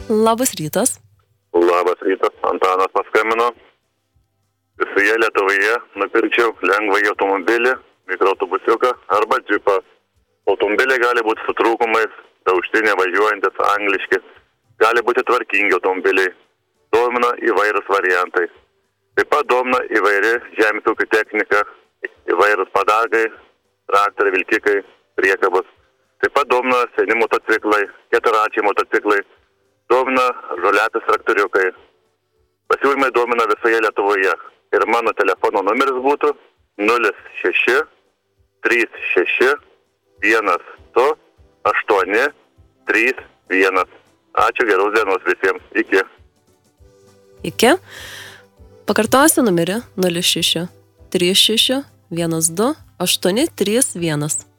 Labas rytas. Labas rytas, Antanas paskambino. Visoje Lietuvoje nupirkčiau lengvąjį automobilį, mikroautobusiuką arba džipą. Automobiliai gali būti su trūkumais, daužtinė važiuojantis angliški, gali būti tvarkingi automobiliai. Domina įvairūs variantai. Taip pat domina įvairi žemės ūkio technika, įvairūs padargai, traktoriai, vilkikai, priekabos. Taip pat domina seni motociklai, keturračiai motociklai, domina žoliapės traktoriukai. Pasiūlymai domina visoje Lietuvoje. Ir mano telefono numeris būtų 06 36 12 831. Ačiū, geros dienos visiems. Iki. Iki. Pakartosiu numerį 06 36 12 831.